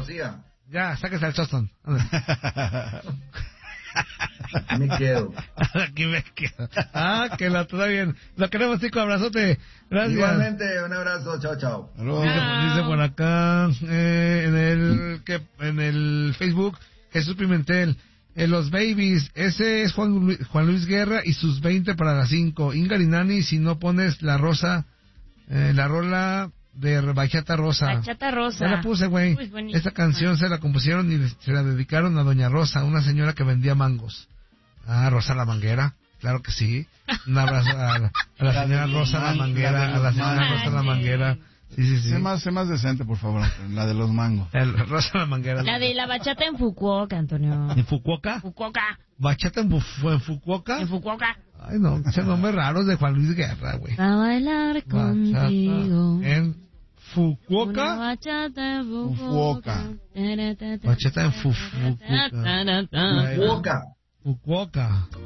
conocía. Ya, sáquese al Choston. Aquí me quedo. Aquí me quedo. Que la está bien. Lo queremos, Tico, abrazote. Gracias. Igualmente, un abrazo, chao. Dice por acá, en el Facebook, Jesús Pimentel, los babies, ese es Juan Luis Guerra y sus 20 para las 5. Ingarinani, si no pones la rosa, la rola de Bachata Rosa. Bachata Rosa. Ya la puse, güey. Esta canción se la compusieron y se la dedicaron a Doña Rosa, una señora que vendía mangos. Rosa la Manguera, claro que sí. Un abrazo a la señora Rosa la Manguera, a la señora Rosa la Manguera. Sí. Sé más decente, por favor, la de los mangos. Rosa la Manguera. La de la bachata en Fukuoka, Antonio. ¿En Fukuoka? Fukuoka. ¿Bachata en Fukuoka? En Fukuoka. Ay, no, ese nombre raro de Juan Luis Guerra, güey. A bailar contigo. En Fukuoka. Una bachata en Fukuoka. Bachata en Fukuoka. Fukuoka. Fukuoka.